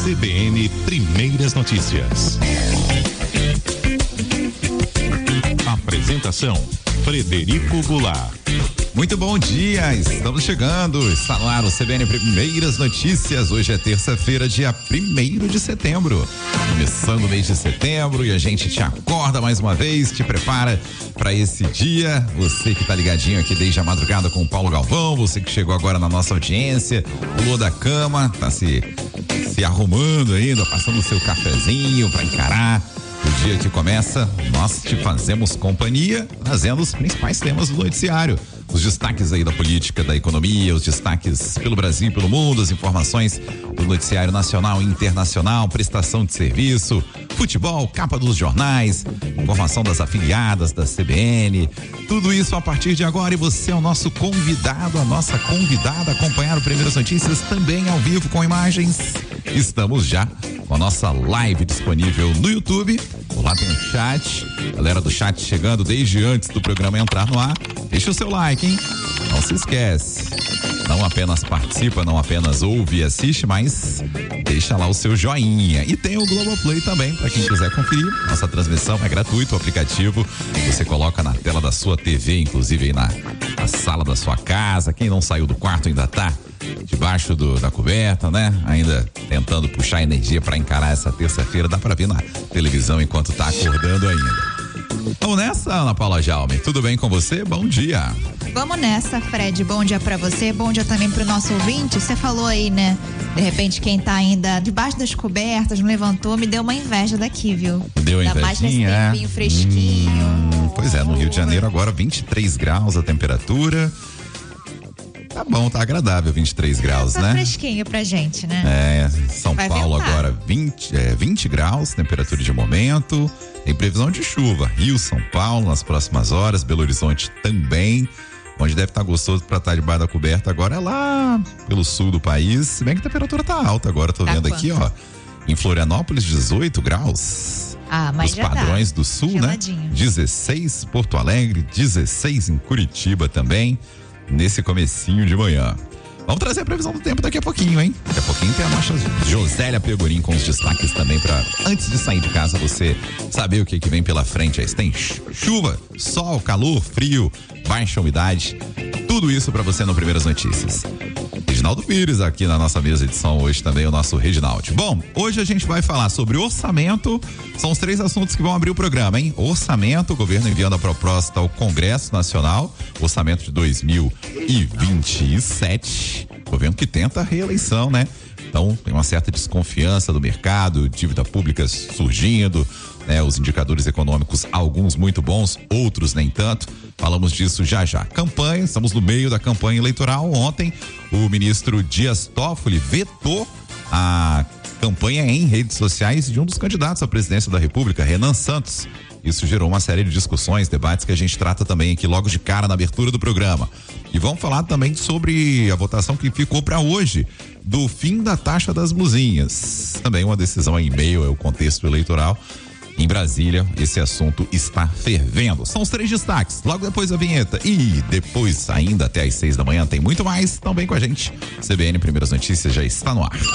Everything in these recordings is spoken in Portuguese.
CBN Primeiras Notícias. Apresentação: Frederico Goulart. Muito bom dia, estamos chegando, está no ar o CBN Primeiras Notícias. Hoje é terça-feira, dia 1º de setembro, começando o mês de setembro, e a gente te acorda mais uma vez, te prepara para esse dia. Você que tá ligadinho aqui desde a madrugada com o Paulo Galvão, você que chegou agora na nossa audiência, pulou da cama, tá se arrumando ainda, passando o seu cafezinho para encarar o dia que começa. Nós te fazemos companhia, trazendo os principais temas do noticiário. Os destaques aí da política, da economia, os destaques pelo Brasil e pelo mundo, as informações do noticiário nacional e internacional, prestação de serviço, futebol, capa dos jornais, informação das afiliadas da CBN, tudo isso a partir de agora. E você é o nosso convidado, a nossa convidada a acompanhar o Primeiras Notícias também ao vivo com imagens. Estamos já com a nossa live disponível no YouTube. Lá tem o chat, galera do chat chegando desde antes do programa entrar no ar. Deixa o seu like, hein? Não se esquece. Não apenas participa, não apenas ouve e assiste, mas deixa lá o seu joinha. E tem o Globoplay também, para quem quiser conferir. Nossa transmissão é gratuita, o aplicativo você coloca na tela da sua TV, inclusive aí na sala da sua casa. Quem não saiu do quarto ainda tá debaixo da coberta, né? Ainda tentando puxar energia para encarar essa terça-feira. Dá para ver na televisão enquanto tá acordando ainda. Vamos nessa, Ana Paula Jaume. Tudo bem com você? Bom dia. Vamos nessa, Fred. Bom dia pra você, bom dia também pro nosso ouvinte. Você falou aí, né? De repente, quem tá ainda debaixo das cobertas, não levantou, me deu uma inveja daqui, viu? Deu invejinha, mais nesse tempinho fresquinho. Pois é, no Rio de Janeiro agora 23 graus a temperatura. Tá bom, tá agradável 23 graus, tá né? Fresquinho pra gente, né? São Paulo ventar. Agora 20 graus, temperatura de momento. Tem previsão de chuva. Rio, São Paulo nas próximas horas, Belo Horizonte também. Onde deve estar gostoso para estar debaixo da coberta agora é lá pelo sul do país. Se bem que a temperatura tá alta agora, tô vendo aqui, ó. Em Florianópolis, 18 graus. Mas os padrões do sul, geladinho, né? 16 Porto Alegre, 16 em Curitiba também, nesse comecinho de manhã. Vamos trazer a previsão do tempo daqui a pouquinho, hein? Daqui a pouquinho tem a nossa Josélia Pegorim com os destaques também para antes de sair de casa você saber o que vem pela frente. Aí tem chuva, sol, calor, frio, baixa umidade, tudo isso para você no Primeiras Notícias. Reginaldo Pires aqui na nossa mesa de edição hoje também, o nosso Reginaldo. Bom, hoje a gente vai falar sobre orçamento, são os 3 assuntos que vão abrir o programa, hein? Orçamento, o governo enviando a proposta ao Congresso Nacional, orçamento de 2027, governo que tenta a reeleição, né? Então tem uma certa desconfiança do mercado, dívida pública surgindo, né? Os indicadores econômicos, alguns muito bons, outros nem tanto. Falamos disso já. Campanha, estamos no meio da campanha eleitoral. Ontem, o ministro Dias Toffoli vetou a campanha em redes sociais de um dos candidatos à presidência da República, Renan Santos. Isso gerou uma série de discussões, debates que a gente trata também aqui logo de cara na abertura do programa. E vamos falar também sobre a votação que ficou para hoje do fim da taxa das blusinhas. Também uma decisão em meio ao contexto eleitoral. Em Brasília, esse assunto está fervendo. São os 3 destaques, logo depois da vinheta. E depois, ainda até às 6 da manhã, tem muito mais. Também com a gente. CBN Primeiras Notícias já está no ar.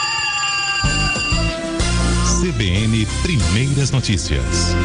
CBN Primeiras Notícias.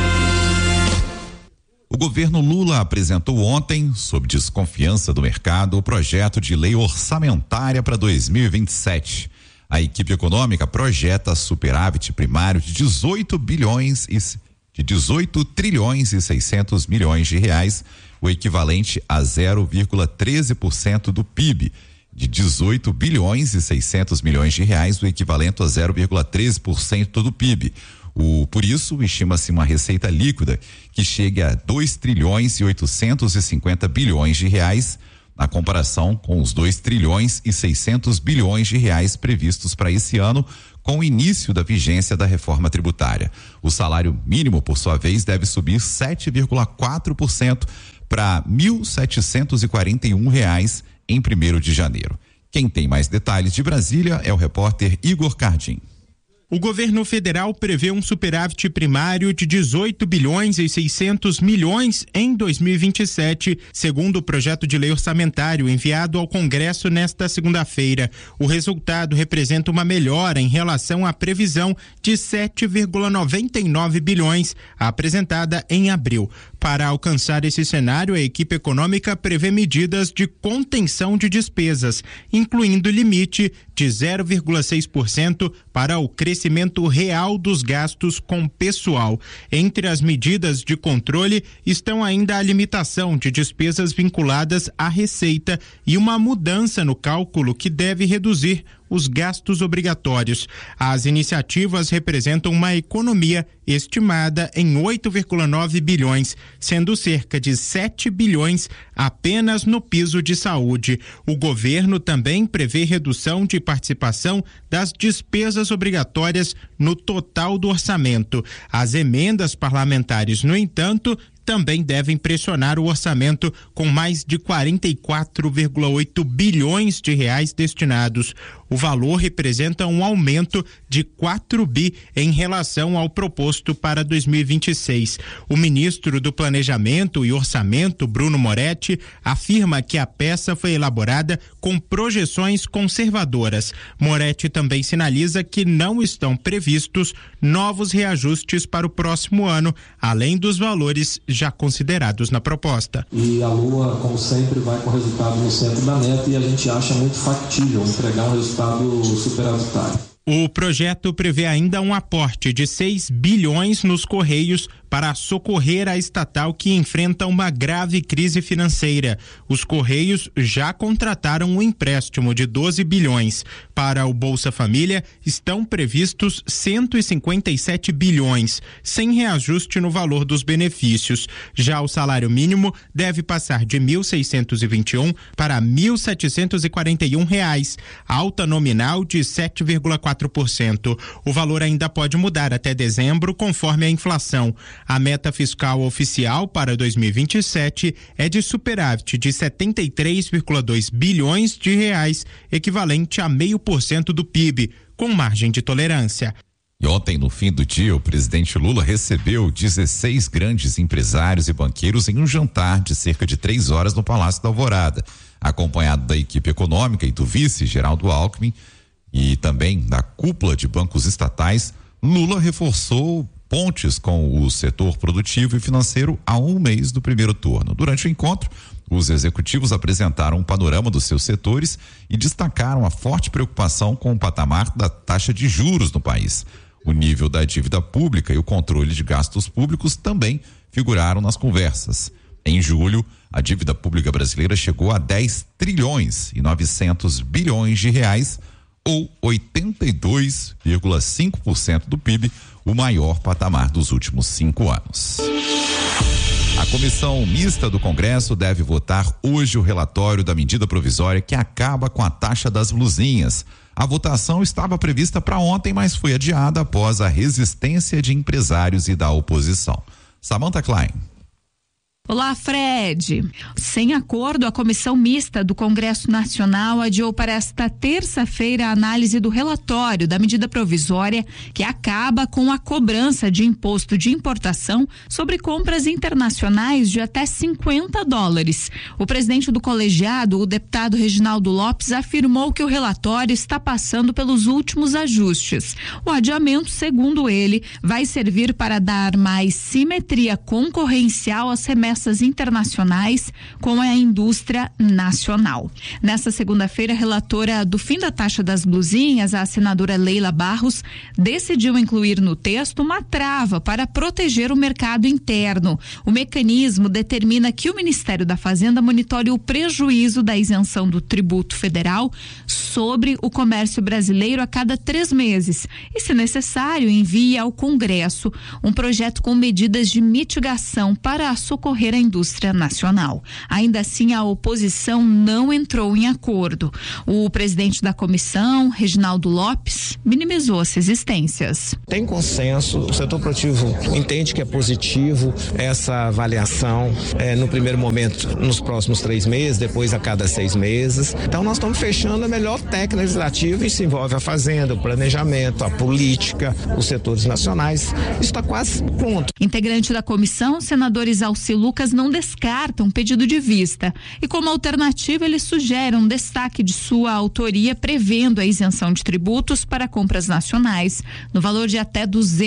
O governo Lula apresentou ontem, sob desconfiança do mercado, o projeto de lei orçamentária para 2027. A equipe econômica projeta superávit primário de 18 trilhões e 600 milhões de reais, o equivalente a 0,13% do PIB. De 18 bilhões e 600 milhões de reais, o equivalente a 0,13% do PIB. Por isso, estima-se uma receita líquida que chegue a 2 trilhões e 850 bilhões de reais, na comparação com os 2 trilhões e 600 bilhões de reais previstos para esse ano, com o início da vigência da reforma tributária. O salário mínimo, por sua vez, deve subir 7,4% para R$ 1.741 em 1º de janeiro. Quem tem mais detalhes de Brasília é o repórter Igor Cardim. O governo federal prevê um superávit primário de 18 bilhões e 600 milhões em 2027, segundo o projeto de lei orçamentário enviado ao Congresso nesta segunda-feira. O resultado representa uma melhora em relação à previsão de 7,99 bilhões apresentada em abril. Para alcançar esse cenário, a equipe econômica prevê medidas de contenção de despesas, incluindo limite de 0,6% para o crescimento real dos gastos com pessoal. Entre as medidas de controle estão ainda a limitação de despesas vinculadas à receita e uma mudança no cálculo que deve reduzir os gastos obrigatórios. As iniciativas representam uma economia estimada em 8,9 bilhões, sendo cerca de 7 bilhões apenas no piso de saúde. O governo também prevê redução de participação das despesas obrigatórias no total do orçamento. As emendas parlamentares, no entanto, também devem pressionar o orçamento com mais de 44,8 bilhões de reais destinados. O valor representa um aumento de 4 bi em relação ao proposto para 2026. O ministro do Planejamento e Orçamento, Bruno Moretti, afirma que a peça foi elaborada com projeções conservadoras. Moretti também sinaliza que não estão previstos novos reajustes para o próximo ano, além dos valores já considerados na proposta. E a Lua, como sempre, vai com o resultado no centro da meta e a gente acha muito factível entregar um resultado superavitário. O projeto prevê ainda um aporte de 6 bilhões nos Correios para socorrer a estatal que enfrenta uma grave crise financeira. Os Correios já contrataram um empréstimo de 12 bilhões. Para o Bolsa Família, estão previstos 157 bilhões, sem reajuste no valor dos benefícios. Já o salário mínimo deve passar de R$ 1.621 para R$ 1.741, alta nominal de 7,4%. O valor ainda pode mudar até dezembro, conforme a inflação. A meta fiscal oficial para 2027 é de superávit de 73,2 bilhões de reais, equivalente a 0,5% do PIB, com margem de tolerância. E ontem, no fim do dia, o presidente Lula recebeu 16 grandes empresários e banqueiros em um jantar de cerca de 3 horas no Palácio da Alvorada, acompanhado da equipe econômica e do vice Geraldo Alckmin e também da cúpula de bancos estatais. Lula reforçou pontes com o setor produtivo e financeiro a um mês do primeiro turno. Durante o encontro, os executivos apresentaram um panorama dos seus setores e destacaram a forte preocupação com o patamar da taxa de juros no país. O nível da dívida pública e o controle de gastos públicos também figuraram nas conversas. Em julho, a dívida pública brasileira chegou a 10 trilhões e 900 bilhões de reais, ou 82,5% do PIB, o maior patamar dos últimos 5 anos. A comissão mista do Congresso deve votar hoje o relatório da medida provisória que acaba com a taxa das blusinhas. A votação estava prevista para ontem, mas foi adiada após a resistência de empresários e da oposição. Samantha Klein. Olá, Fred. Sem acordo, a Comissão Mista do Congresso Nacional adiou para esta terça-feira a análise do relatório da medida provisória que acaba com a cobrança de imposto de importação sobre compras internacionais de até $50. O presidente do colegiado, o deputado Reginaldo Lopes, afirmou que o relatório está passando pelos últimos ajustes. O adiamento, segundo ele, vai servir para dar mais simetria concorrencial às remessas internacionais com a indústria nacional. Nesta segunda-feira, a relatora do fim da taxa das blusinhas, a senadora Leila Barros, decidiu incluir no texto uma trava para proteger o mercado interno. O mecanismo determina que o Ministério da Fazenda monitore o prejuízo da isenção do tributo federal sobre o comércio brasileiro a cada 3 meses e, se necessário, envie ao Congresso um projeto com medidas de mitigação para socorrer socorrer a indústria nacional. Ainda assim, a oposição não entrou em acordo. O presidente da comissão, Reginaldo Lopes, minimizou as resistências. Tem consenso, o setor produtivo entende que é positivo essa avaliação no primeiro momento nos próximos 3 meses, depois a cada 6 meses. Então nós estamos fechando a melhor técnica legislativa e se envolve a fazenda, o planejamento, a política, os setores nacionais. Isso está quase pronto. Integrante da comissão, senadores Alci Lucas não descartam pedido de vista e como alternativa eles sugerem um destaque de sua autoria prevendo a isenção de tributos para compras nacionais no valor de até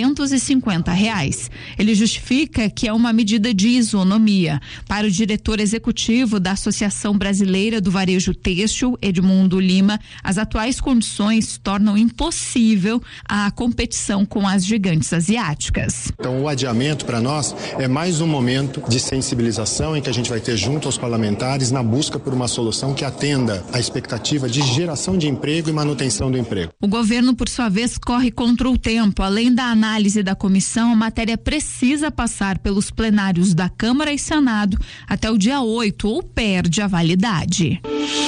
R$250. Ele justifica que é uma medida de isonomia. Para o diretor executivo da Associação Brasileira do Varejo Têxtil, Edmundo Lima, as atuais condições tornam impossível a competição com as gigantes asiáticas. Então, o adiamento para nós é mais um momento de sensibilização em que a gente vai ter junto aos parlamentares na busca por uma solução que atenda à expectativa de geração de emprego e manutenção do emprego. O governo, por sua vez, corre contra o tempo. Além da análise da comissão, a matéria precisa passar pelos plenários da Câmara e Senado até o dia 8 ou perde a validade.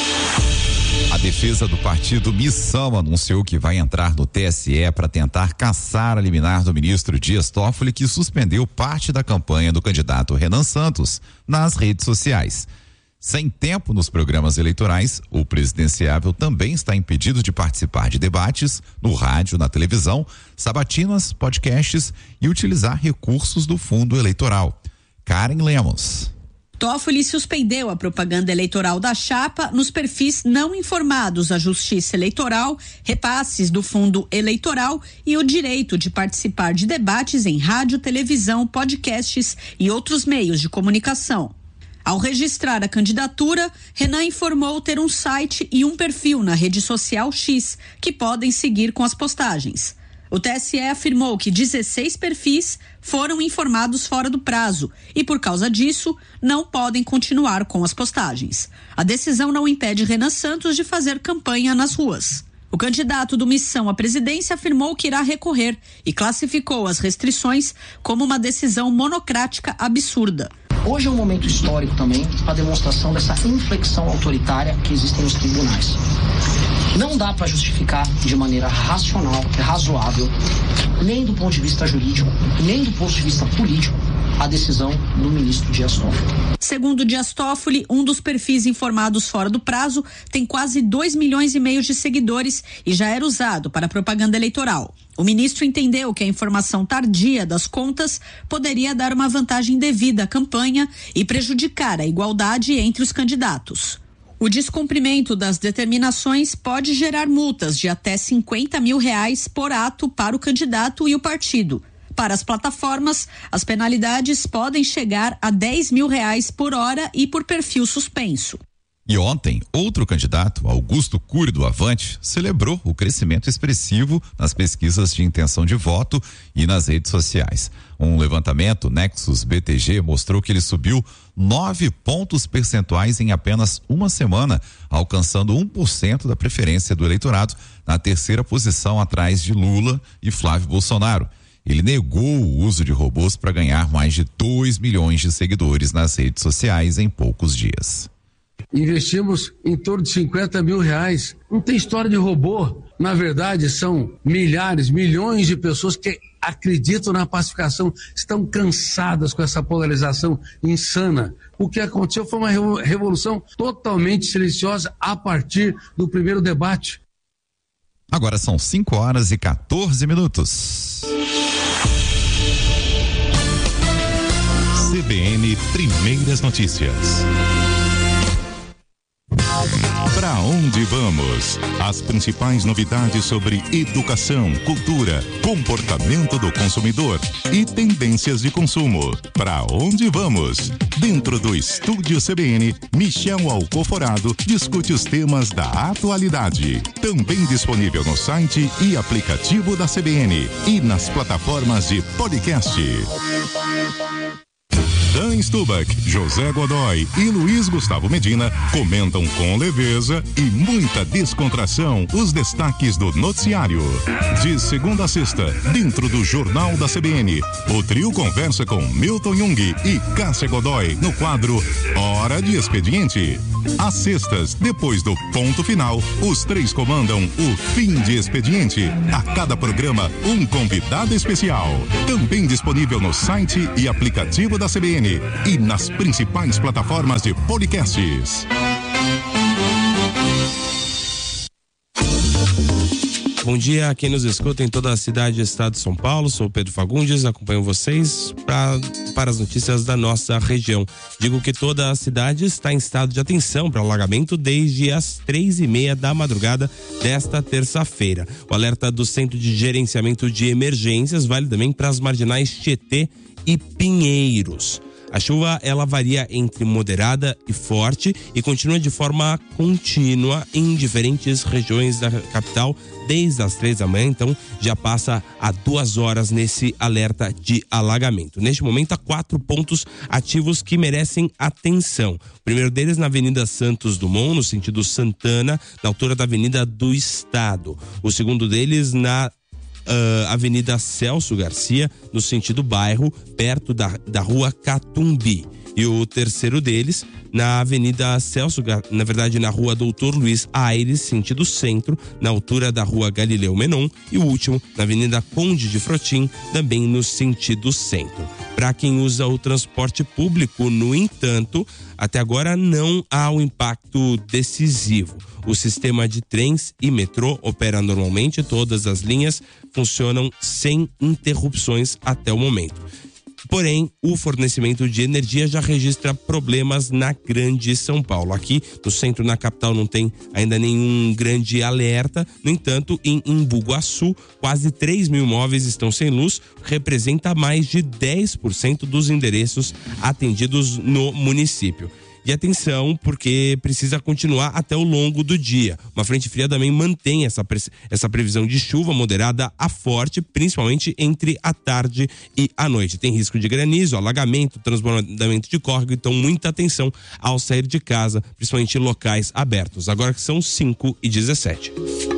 A defesa do partido Missão anunciou que vai entrar no TSE para tentar cassar a liminar do ministro Dias Toffoli, que suspendeu parte da campanha do candidato Renan Santos nas redes sociais. Sem tempo nos programas eleitorais, o presidenciável também está impedido de participar de debates no rádio, na televisão, sabatinas, podcasts e utilizar recursos do fundo eleitoral. Karen Lemos. Toffoli suspendeu a propaganda eleitoral da chapa nos perfis não informados à Justiça Eleitoral, repasses do fundo eleitoral e o direito de participar de debates em rádio, televisão, podcasts e outros meios de comunicação. Ao registrar a candidatura, Renan informou ter um site e um perfil na rede social X, que podem seguir com as postagens. O TSE afirmou que 16 perfis foram informados fora do prazo e, por causa disso, não podem continuar com as postagens. A decisão não impede Renan Santos de fazer campanha nas ruas. O candidato do Missão à presidência afirmou que irá recorrer e classificou as restrições como uma decisão monocrática absurda. Hoje é um momento histórico também para a demonstração dessa inflexão autoritária que existe nos tribunais. Não dá para justificar de maneira racional, razoável, nem do ponto de vista jurídico, nem do ponto de vista político, a decisão do ministro Dias Toffoli. Segundo Dias Toffoli, um dos perfis informados fora do prazo tem quase 2,5 milhões de seguidores e já era usado para propaganda eleitoral. O ministro entendeu que a informação tardia das contas poderia dar uma vantagem devida à campanha e prejudicar a igualdade entre os candidatos. O descumprimento das determinações pode gerar multas de até R$50 mil por ato para o candidato e o partido. Para as plataformas, as penalidades podem chegar a R$10 mil por hora e por perfil suspenso. E ontem, outro candidato, Augusto Cury do Avante, celebrou o crescimento expressivo nas pesquisas de intenção de voto e nas redes sociais. Um levantamento Nexus BTG mostrou que ele subiu 9 pontos percentuais em apenas uma semana, alcançando 1% da preferência do eleitorado, na terceira posição atrás de Lula e Flávio Bolsonaro. Ele negou o uso de robôs para ganhar mais de 2 milhões de seguidores nas redes sociais em poucos dias. Investimos em torno de R$50 mil. Não tem história de robô. Na verdade, são milhares, milhões de pessoas que acreditam na pacificação, estão cansadas com essa polarização insana. O que aconteceu foi uma revolução totalmente silenciosa a partir do primeiro debate. Agora são 5h14. CBN Primeiras Notícias. Para onde vamos? As principais novidades sobre educação, cultura, comportamento do consumidor e tendências de consumo. Para onde vamos? Dentro do Estúdio CBN, Michel Alcoforado discute os temas da atualidade. Também disponível no site e aplicativo da CBN e nas plataformas de podcast. Dan Stubach, José Godoy e Luiz Gustavo Medina comentam com leveza e muita descontração os destaques do noticiário. De segunda a sexta, dentro do Jornal da CBN, o trio conversa com Milton Jung e Cássia Godoy no quadro Hora de Expediente. Às sextas, depois do ponto final, os três comandam o Fim de Expediente. A cada programa, um convidado especial. Também disponível no site e aplicativo da CBN e nas principais plataformas de podcasts. Bom dia a quem nos escuta em toda a cidade e estado de São Paulo. Sou Pedro Fagundes, acompanho vocês para as notícias da nossa região. Digo que toda a cidade está em estado de atenção para o alagamento desde as 3:30 da madrugada desta terça-feira. O alerta do Centro de Gerenciamento de Emergências vale também para as marginais Tietê e Pinheiros. A chuva, ela varia entre moderada e forte e continua de forma contínua em diferentes regiões da capital desde as 3 da manhã, então já passa a 2 horas nesse alerta de alagamento. Neste momento, há 4 pontos ativos que merecem atenção. O primeiro deles na Avenida Santos Dumont, no sentido Santana, na altura da Avenida do Estado. O segundo deles na Avenida Celso Garcia, no sentido bairro, perto da rua Catumbi. E o terceiro deles na Avenida Celso, na verdade na rua Doutor Luiz Aires, sentido centro, na altura da rua Galileu Menon. E o último na Avenida Conde de Frotim, também no sentido centro. Para quem usa o transporte público, no entanto, até agora não há um impacto decisivo. O sistema de trens e metrô opera normalmente, todas as linhas funcionam sem interrupções até o momento. Porém, o fornecimento de energia já registra problemas na Grande São Paulo. Aqui no centro, na capital, não tem ainda nenhum grande alerta. No entanto, em Embu-Guaçu, quase 3 mil imóveis estão sem luz, representa mais de 10% dos endereços atendidos no município. E atenção, porque precisa continuar até o longo do dia. Uma frente fria também mantém essa previsão de chuva moderada a forte, principalmente entre a tarde e a noite. Tem risco de granizo, alagamento, transbordamento de córrego, então muita atenção ao sair de casa, principalmente em locais abertos. Agora que são 5:17.